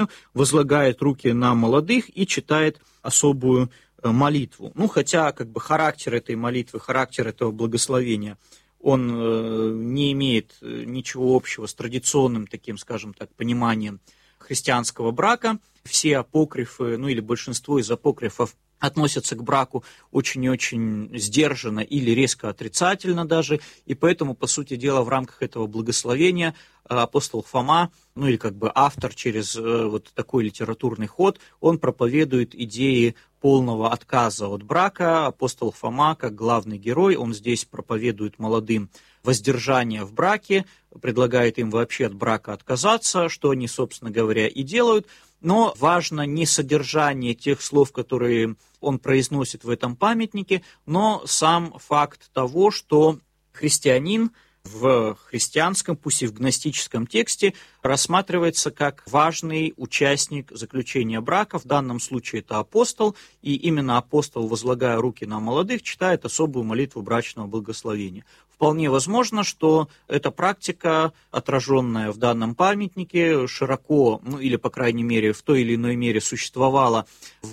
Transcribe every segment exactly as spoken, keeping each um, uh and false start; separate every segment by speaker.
Speaker 1: возлагает руки на молодых и читает особую молитву. Ну, хотя как бы характер этой молитвы, характер этого благословения, он э, не имеет ничего общего с традиционным таким, скажем так, пониманием христианского брака. Все апокрифы, ну или большинство из апокрифов относятся к браку очень и очень сдержанно или резко отрицательно даже, и поэтому, по сути дела, в рамках этого благословения апостол Фома, ну или как бы автор через вот такой литературный ход, он проповедует идеи полного отказа от брака. Апостол Фома, как главный герой, он здесь проповедует молодым воздержание в браке, предлагает им вообще от брака отказаться, что они, собственно говоря, и делают. Но важно не содержание тех слов, которые он произносит в этом памятнике, но сам факт того, что христианин в христианском, пусть и в гностическом тексте, рассматривается как важный участник заключения брака. В данном случае это апостол, и именно апостол, возлагая руки на молодых, читает особую молитву брачного благословения. Вполне возможно, что эта практика, отраженная в данном памятнике, широко, ну или, по крайней мере, в той или иной мере существовала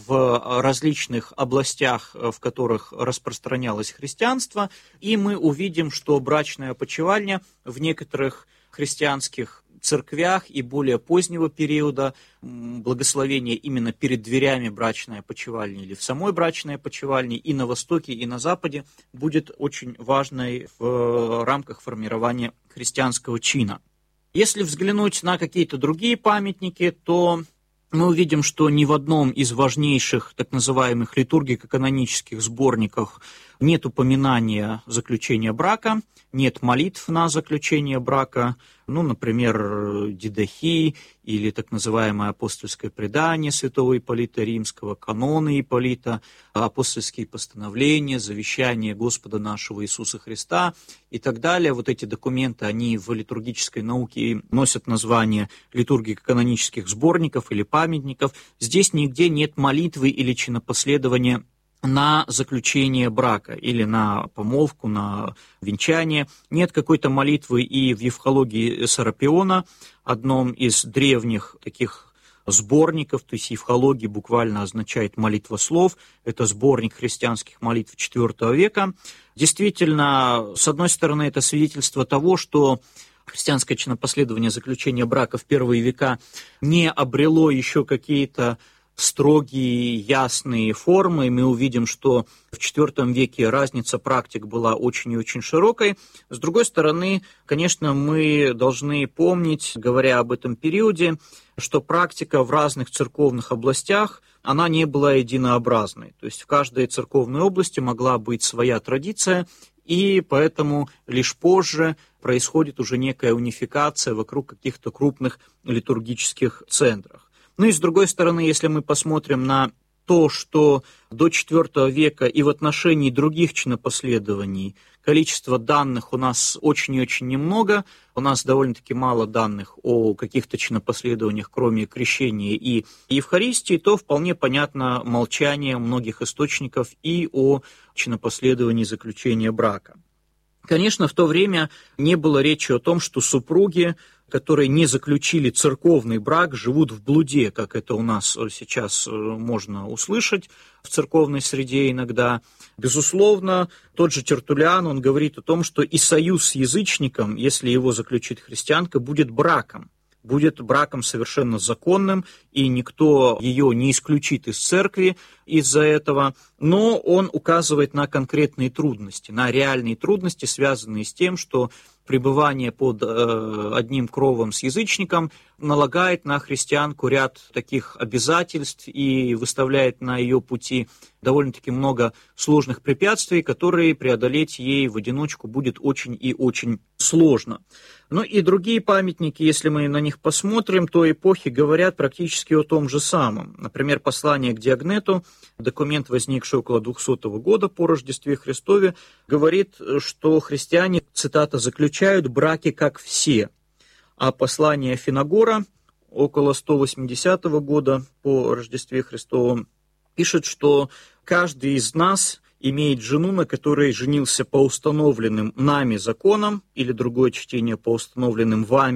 Speaker 1: в различных областях, в которых распространялось христианство, и мы увидим, что брачная опочивальня в некоторых христианских церквях и более позднего периода благословение именно перед дверями брачной опочивальни или в самой брачной опочивальне и на Востоке, и на Западе будет очень важной в рамках формирования христианского чина. Если взглянуть на какие-то другие памятники, то мы увидим, что ни в одном из важнейших так называемых литургико-канонических сборников нет упоминания заключения брака, нет молитв на заключение брака, ну, например, Дидахи или так называемое апостольское предание святого Ипполита Римского, каноны Ипполита, апостольские постановления, завещание Господа нашего Иисуса Христа и так далее. Вот эти документы, они в литургической науке носят название литургико-канонических сборников или памятников. Здесь нигде нет молитвы или чинопоследования на заключение брака или на помолвку, на венчание. Нет какой-то молитвы и в Евхологии Сарапиона, одном из древних таких сборников, то есть евхология буквально означает молитва слов, это сборник христианских молитв четвёртого века. Действительно, с одной стороны, это свидетельство того, что христианское чинопоследование заключения брака в первые века не обрело еще какие-то строгие, ясные формы. Мы увидим, что в четвёртом веке разница практик была очень и очень широкой. С другой стороны, конечно, мы должны помнить, говоря об этом периоде, что практика в разных церковных областях, она не была единообразной. То есть в каждой церковной области могла быть своя традиция, и поэтому лишь позже происходит уже некая унификация вокруг каких-то крупных литургических центров. Ну и с другой стороны, если мы посмотрим на то, что до четвёртого века и в отношении других чинопоследований количество данных у нас очень и очень немного, у нас довольно-таки мало данных о каких-то чинопоследованиях, кроме крещения и Евхаристии, то вполне понятно молчание многих источников и о чинопоследовании заключения брака. Конечно, в то время не было речи о том, что супруги, которые не заключили церковный брак, живут в блуде, как это у нас сейчас можно услышать в церковной среде иногда. Безусловно, тот же Тертуллиан, он говорит о том, что и союз с язычником, если его заключит христианка, будет браком. Будет браком совершенно законным, и никто ее не исключит из церкви из-за этого, но он указывает на конкретные трудности, на реальные трудности, связанные с тем, что пребывание под э, одним кровом с язычником налагает на христианку ряд таких обязательств и выставляет на ее пути довольно-таки много сложных препятствий, которые преодолеть ей в одиночку будет очень и очень сложно. Ну и другие памятники, если мы на них посмотрим, то эпохи говорят практически о том же самом. Например, послание к Диогнету, документ, возникший около двухсотого года по Рождестве Христове, говорит, что христиане, цитата, «заключают браки, как все». А послание Финагора около сто восьмидесятого года по Рождестве Христовом пишет, что каждый из нас имеет жену, на которой женился по установленным нами законам, или другое чтение по установленным вами,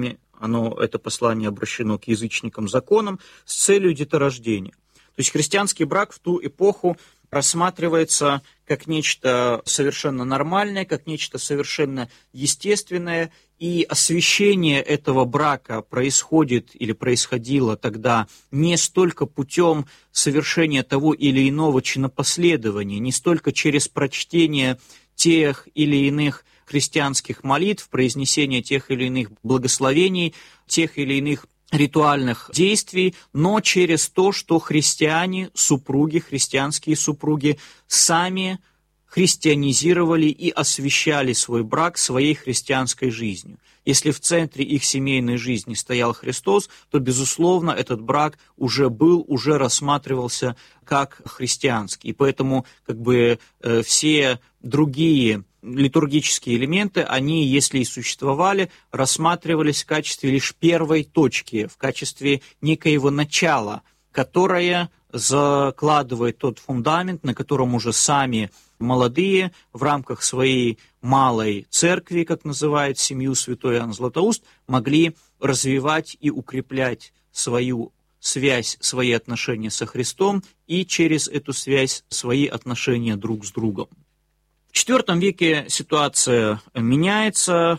Speaker 1: оно, это послание обращено к язычникам законам с целью деторождения. То есть христианский брак в ту эпоху рассматривается как нечто совершенно нормальное, как нечто совершенно естественное, и освящение этого брака происходит или происходило тогда не столько путем совершения того или иного чинопоследования, не столько через прочтение тех или иных христианских молитв, произнесение тех или иных благословений, тех или иных ритуальных действий, но через то, что христиане, супруги, христианские супруги сами христианизировали и освящали свой брак своей христианской жизнью. Если в центре их семейной жизни стоял Христос, то, безусловно, этот брак уже был, уже рассматривался как христианский. И поэтому как бы э, все другие литургические элементы, они, если и существовали, рассматривались в качестве лишь первой точки, в качестве некоего начала, которое закладывает тот фундамент, на котором уже сами молодые в рамках своей малой церкви, как называет семью святой Иоанн Златоуст, могли развивать и укреплять свою связь, свои отношения со Христом и через эту связь свои отношения друг с другом. В четвёртом веке ситуация меняется,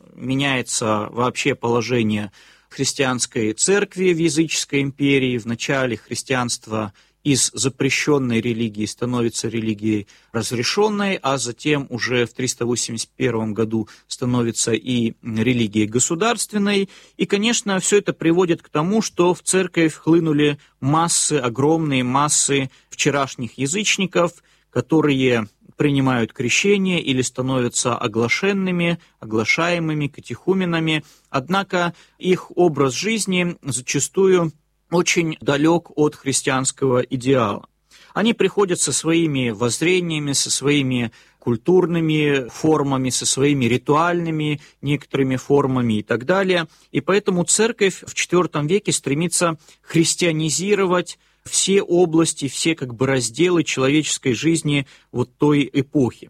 Speaker 1: меняется вообще положение христианской церкви в языческой империи. Вначале христианство из запрещенной религии становится религией разрешенной, а затем уже в триста восемьдесят первом году становится и религией государственной. И, конечно, все это приводит к тому, что в церковь хлынули массы, огромные массы вчерашних язычников, которые принимают крещение или становятся оглашенными, оглашаемыми, катехуменами. Однако их образ жизни зачастую очень далек от христианского идеала. Они приходят со своими воззрениями, со своими культурными формами, со своими ритуальными некоторыми формами и так далее. И поэтому церковь в четвёртом веке стремится христианизировать все области, все как бы разделы человеческой жизни вот той эпохи.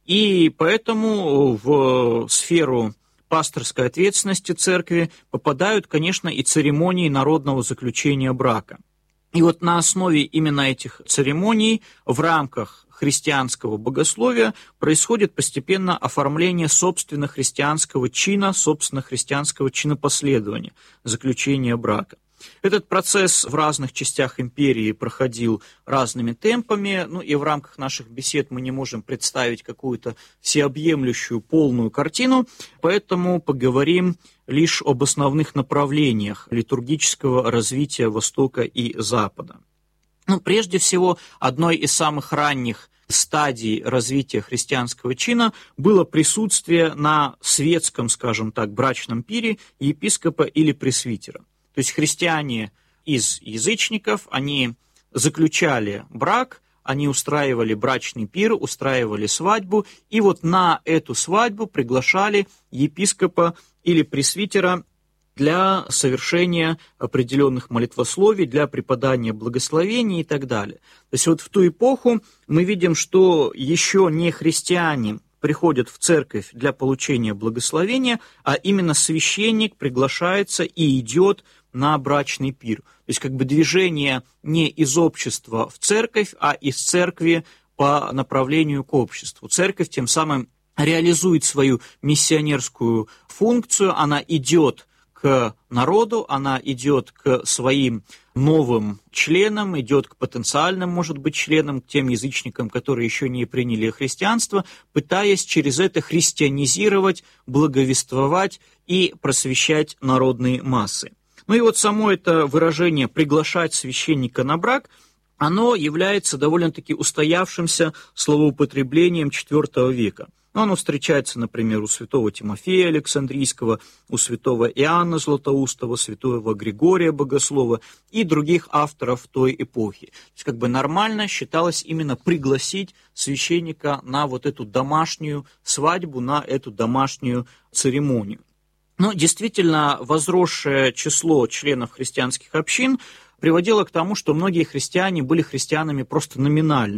Speaker 1: И поэтому в сферу пасторской ответственности церкви попадают, конечно, и церемонии народного заключения брака. И вот на основе именно этих церемоний в рамках христианского богословия происходит постепенно оформление собственно христианского чина, собственно христианского чинопоследования, заключения брака. Этот процесс в разных частях империи проходил разными темпами, ну и в рамках наших бесед мы не можем представить какую-то всеобъемлющую полную картину, поэтому поговорим лишь об основных направлениях литургического развития Востока и Запада. Ну, прежде всего, одной из самых ранних стадий развития христианского чина было присутствие на светском, скажем так, брачном пире епископа или пресвитера. То есть христиане из язычников, они заключали брак, они устраивали брачный пир, устраивали свадьбу, и вот на эту свадьбу приглашали епископа или пресвитера для совершения определенных молитвословий, для преподания благословений и так далее. То есть вот в ту эпоху мы видим, что еще не христиане приходят в церковь для получения благословения, а именно священник приглашается и идет на брачный пир. То есть как бы движение не из общества в церковь, а из церкви по направлению к обществу. Церковь тем самым реализует свою миссионерскую функцию, она идет к народу, она идет к своим новым членам, идет к потенциальным, может быть, членам, к тем язычникам, которые еще не приняли христианство, пытаясь через это христианизировать, благовествовать и просвещать народные массы. Ну и вот само это выражение «приглашать священника на брак», оно является довольно-таки устоявшимся словоупотреблением четвёртого века. Оно встречается, например, у святого Тимофея Александрийского, у святого Иоанна Златоустова, святого Григория Богослова и других авторов той эпохи. То есть как бы нормально считалось именно пригласить священника на вот эту домашнюю свадьбу, на эту домашнюю церемонию. Но действительно возросшее число членов христианских общин приводило к тому, что многие христиане были христианами просто номинальными.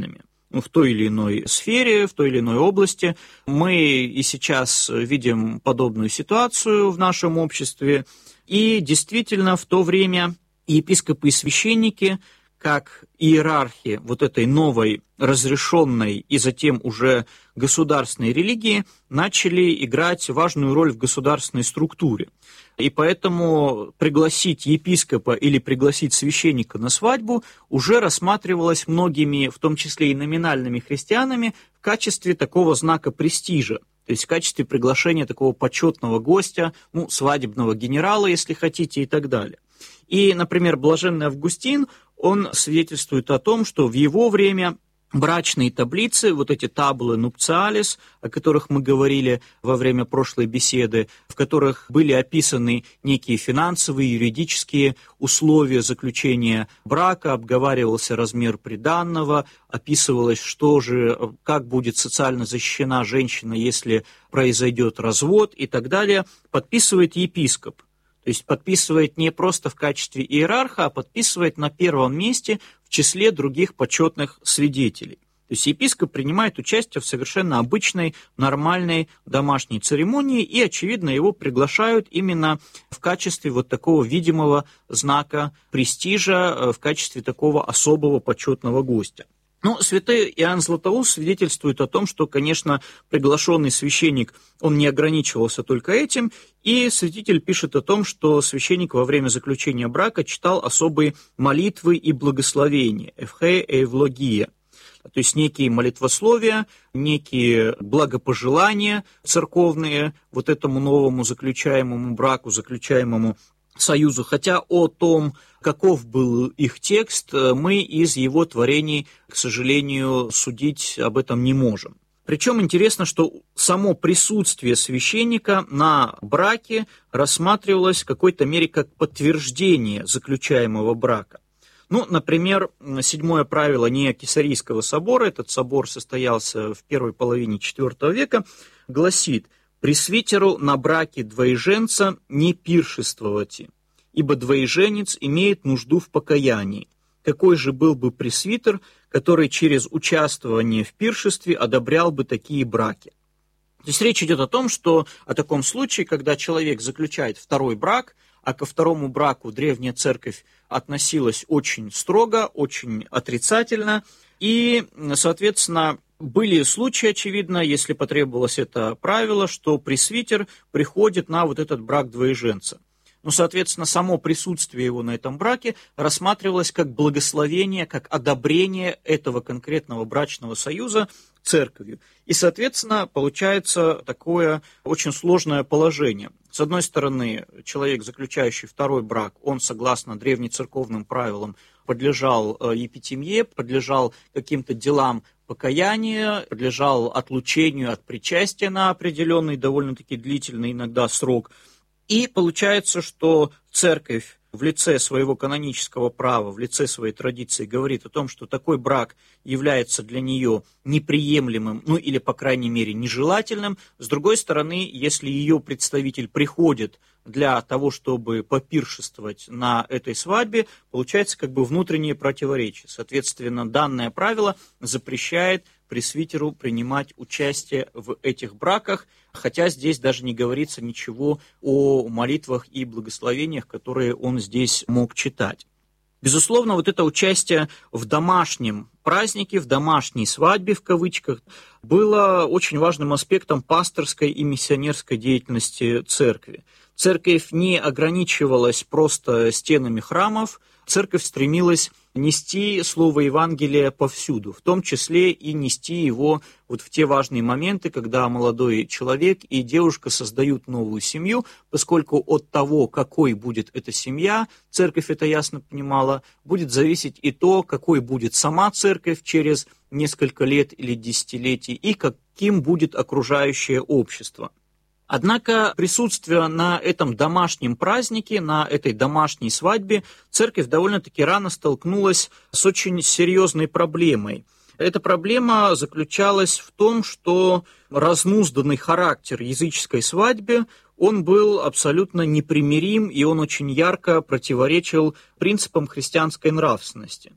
Speaker 1: в той или иной сфере, в той или иной области. Мы и сейчас видим подобную ситуацию в нашем обществе. И действительно, в то время епископы и священники, как иерархи вот этой новой, разрешенной и затем уже государственной религии, начали играть важную роль в государственной структуре. И поэтому пригласить епископа или пригласить священника на свадьбу уже рассматривалось многими, в том числе и номинальными христианами, в качестве такого знака престижа. То есть в качестве приглашения такого почетного гостя, ну, свадебного генерала, если хотите, и так далее. И, например, блаженный Августин, он свидетельствует о том, что в его время брачные таблицы, вот эти таблы нупциалис, о которых мы говорили во время прошлой беседы, в которых были описаны некие финансовые, юридические условия заключения брака, обговаривался размер приданного, описывалось, что же, как будет социально защищена женщина, если произойдет развод и так далее, подписывает епископ. То есть подписывает не просто в качестве иерарха, а подписывает на первом месте в числе других почетных свидетелей. То есть епископ принимает участие в совершенно обычной, нормальной домашней церемонии, и, очевидно, его приглашают именно в качестве вот такого видимого знака престижа, в качестве такого особого почетного гостя. Ну, святой Иоанн Златоуст свидетельствует о том, что, конечно, приглашенный священник, он не ограничивался только этим, и святитель пишет о том, что священник во время заключения брака читал особые молитвы и благословения, эвхе эвлогия, то есть некие молитвословия, некие благопожелания церковные вот этому новому заключаемому браку, заключаемому союзу, хотя о том, каков был их текст, мы из его творений, к сожалению, судить об этом не можем. Причем интересно, что само присутствие священника на браке рассматривалось в какой-то мере как подтверждение заключаемого брака. Ну, например, седьмое правило Неокесарийского собора, этот собор состоялся в первой половине четвёртого века, гласит: «Пресвитеру на браке двоеженца не пиршествовати, ибо двоеженец имеет нужду в покаянии. Какой же был бы пресвитер, который через участвование в пиршестве одобрял бы такие браки?» То есть речь идет о том, что о таком случае, когда человек заключает второй брак, а ко второму браку древняя церковь относилась очень строго, очень отрицательно, и, соответственно, были случаи, очевидно, если потребовалось это правило, что пресвитер приходит на вот этот брак двоеженца. Ну, соответственно, само присутствие его на этом браке рассматривалось как благословение, как одобрение этого конкретного брачного союза церковью. И, соответственно, получается такое очень сложное положение. С одной стороны, человек, заключающий второй брак, он, согласно древнецерковным правилам, подлежал епитимье, подлежал каким-то делам покаяния, подлежал отлучению от причастия на определенный, довольно-таки длительный иногда срок. И получается, что церковь в лице своего канонического права, в лице своей традиции говорит о том, что такой брак является для нее неприемлемым, ну или, по крайней мере, нежелательным. С другой стороны, если ее представитель приходит для того, чтобы попиршествовать на этой свадьбе, получается как бы внутреннее противоречие. Соответственно, данное правило запрещает пресвитеру принимать участие в этих браках, хотя здесь даже не говорится ничего о молитвах и благословениях, которые он здесь мог читать. Безусловно, вот это участие в домашнем празднике, в домашней свадьбе, в кавычках, было очень важным аспектом пасторской и миссионерской деятельности церкви. Церковь не ограничивалась просто стенами храмов, церковь стремилась нести слово Евангелия повсюду, в том числе и нести его вот в те важные моменты, когда молодой человек и девушка создают новую семью, поскольку от того, какой будет эта семья, церковь это ясно понимала, будет зависеть и то, какой будет сама церковь через несколько лет или десятилетий, и каким будет окружающее общество. Однако присутствие на этом домашнем празднике, на этой домашней свадьбе, церковь довольно-таки рано столкнулась с очень серьезной проблемой. Эта проблема заключалась в том, что разнузданный характер языческой свадьбы, он был абсолютно непримирим, и он очень ярко противоречил принципам христианской нравственности.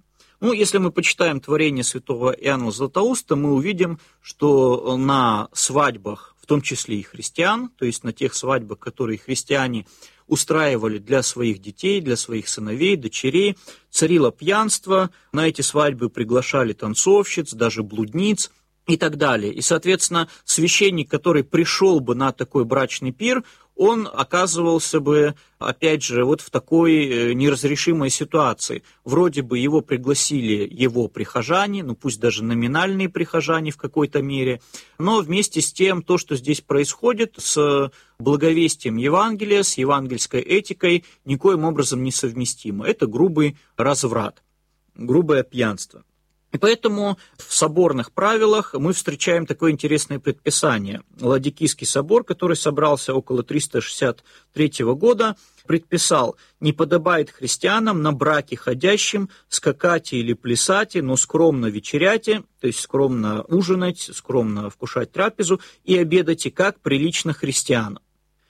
Speaker 1: Ну, если мы почитаем творение святого Иоанна Златоуста, мы увидим, что на свадьбах, в том числе и христиан, то есть на тех свадьбах, которые христиане устраивали для своих детей, для своих сыновей, дочерей, царило пьянство, на эти свадьбы приглашали танцовщиц, даже блудниц и так далее. И, соответственно, священник, который пришел бы на такой брачный пир, он оказывался бы, опять же, вот в такой неразрешимой ситуации. Вроде бы его пригласили его прихожане, ну пусть даже номинальные прихожане в какой-то мере, но вместе с тем то, что здесь происходит с благовестием Евангелия, с евангельской этикой, никоим образом не совместимо. Это грубый разврат, грубое пьянство. И поэтому в соборных правилах мы встречаем такое интересное предписание. Ладикийский собор, который собрался около триста шестьдесят третьего года, предписал: «Не подобает христианам на браке ходящим скакати или плясати, но скромно вечеряте», то есть скромно ужинать, скромно вкушать трапезу, «и обедайте, как прилично христианам».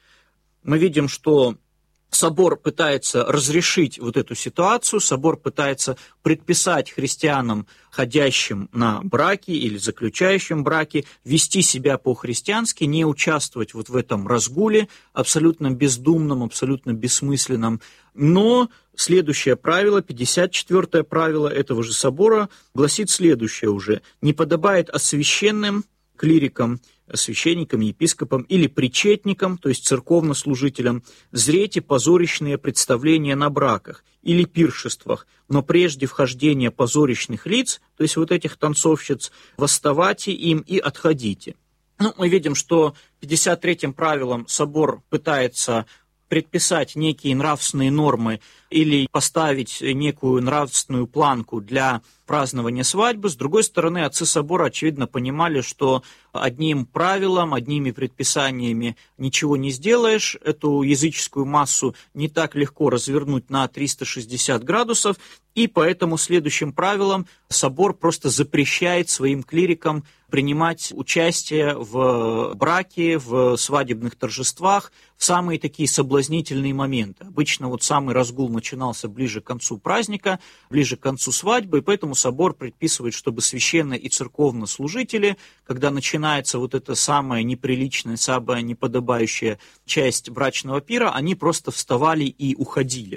Speaker 1: Мы видим, что собор пытается разрешить вот эту ситуацию, собор пытается предписать христианам, ходящим на браки или заключающим браки, вести себя по-христиански, не участвовать вот в этом разгуле, абсолютно бездумном, абсолютно бессмысленном. Но следующее правило, пятьдесят четвёртое правило этого же собора, гласит следующее уже: «Не подобает освященным, клирикам, священникам, епископам или причетникам, то есть церковнослужителям, зреть и позорищные представления на браках или пиршествах, но прежде вхождения позорищных лиц, то есть вот этих танцовщиц, восставайте им и отходите». Ну, мы видим, что пятьдесят третьим правилом собор пытается предписать некие нравственные нормы или поставить некую нравственную планку для празднования свадьбы. С другой стороны, отцы собора, очевидно, понимали, что одним правилом, одними предписаниями ничего не сделаешь. Эту языческую массу не так легко развернуть на триста шестьдесят градусов, и поэтому следующим правилом собор просто запрещает своим клирикам принимать участие в браке, в свадебных торжествах в самые такие соблазнительные моменты. Обычно вот самый разгул начинался ближе к концу праздника, ближе к концу свадьбы, и поэтому собор предписывает, чтобы священно- и церковнослужители, когда начинается вот эта самая неприличная, самая неподобающая часть брачного пира, они просто вставали и уходили.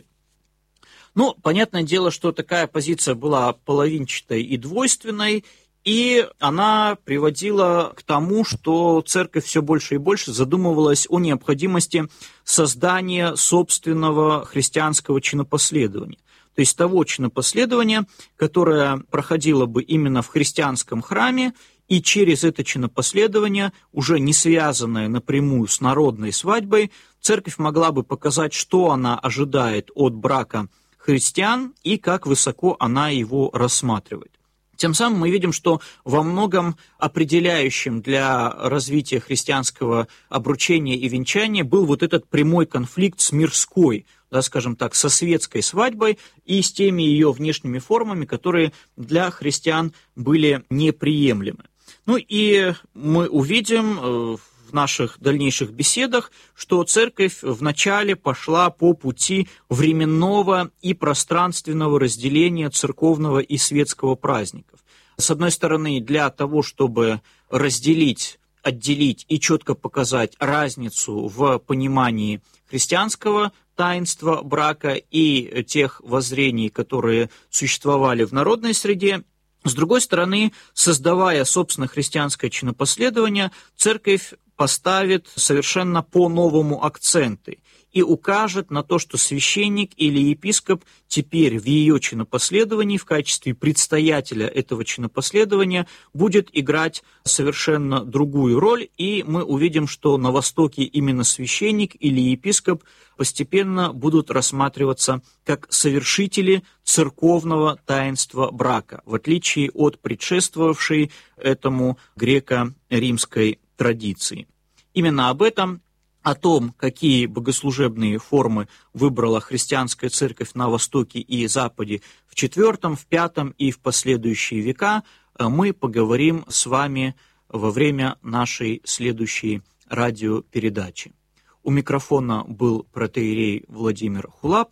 Speaker 1: Ну, понятное дело, что такая позиция была половинчатой и двойственной, и она приводила к тому, что церковь все больше и больше задумывалась о необходимости создания собственного христианского чинопоследования. То есть того чинопоследования, которое проходило бы именно в христианском храме, и через это чинопоследование, уже не связанное напрямую с народной свадьбой, церковь могла бы показать, что она ожидает от брака христиан и как высоко она его рассматривает. Тем самым мы видим, что во многом определяющим для развития христианского обручения и венчания был вот этот прямой конфликт с мирской, да, скажем так, со светской свадьбой и с теми ее внешними формами, которые для христиан были неприемлемы. Ну и мы увидим в наших дальнейших беседах, что церковь вначале пошла по пути временного и пространственного разделения церковного и светского праздников. С одной стороны, для того, чтобы разделить, отделить и четко показать разницу в понимании христианского таинства брака и тех воззрений, которые существовали в народной среде. С другой стороны, создавая собственно христианское чинопоследование, церковь поставит совершенно по-новому акценты и укажет на то, что священник или епископ теперь в ее чинопоследовании в качестве предстоятеля этого чинопоследования будет играть совершенно другую роль, и мы увидим, что на Востоке именно священник или епископ постепенно будут рассматриваться как совершители церковного таинства брака, в отличие от предшествовавшей этому греко-римской традиции. Именно об этом, о том, какие богослужебные формы выбрала христианская церковь на Востоке и Западе в четвёртом, в пятом и в последующие века, мы поговорим с вами во время нашей следующей радиопередачи. У микрофона был протоиерей Владимир Хулап.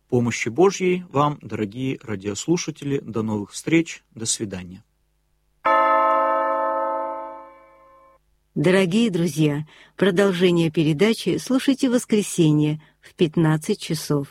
Speaker 1: Помощи Божьей вам, дорогие радиослушатели. До новых встреч. До свидания.
Speaker 2: Дорогие друзья, продолжение передачи слушайте в воскресенье в пятнадцать часов.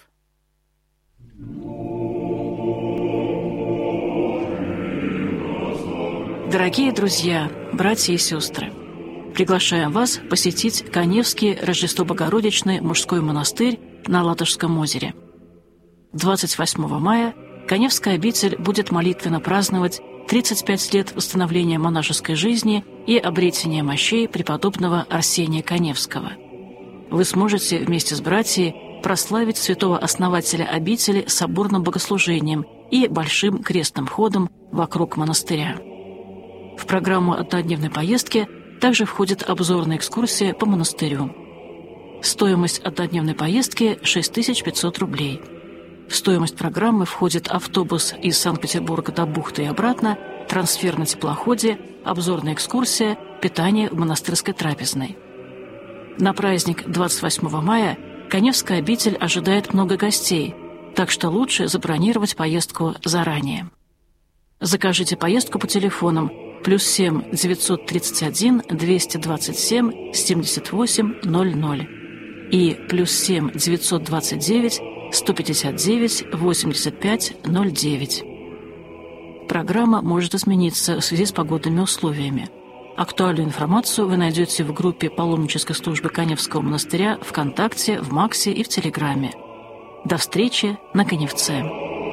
Speaker 3: Дорогие друзья, братья и сестры, приглашаем вас посетить Каневский Рождество Богородичный мужской монастырь на Ладожском озере. двадцать восьмого мая Каневская обитель будет молитвенно праздновать тридцать пять лет восстановления монашеской жизни и обретения мощей преподобного Арсения Каневского. Вы сможете вместе с братьями прославить святого основателя обители соборным богослужением и большим крестным ходом вокруг монастыря. В программу однодневной поездки также входит обзорная экскурсия по монастырю. Стоимость однодневной поездки – шесть тысяч пятьсот рублей. В стоимость программы входит автобус из Санкт-Петербурга до бухты и обратно, трансфер на теплоходе, обзорная экскурсия, питание в монастырской трапезной. На праздник двадцать восьмого мая Каневская обитель ожидает много гостей, так что лучше забронировать поездку заранее. Закажите поездку по телефонам плюс семь девятьсот тридцать один двести двадцать семь семьдесят восемь ноль ноль и плюс семь девятьсот двадцать девять сто пятьдесят девять восемьдесят пять ноль девять. Программа может измениться в связи с погодными условиями. Актуальную информацию вы найдете в группе паломнической службы Каневского монастыря ВКонтакте, в Максе и в Телеграме. До встречи на Каневце!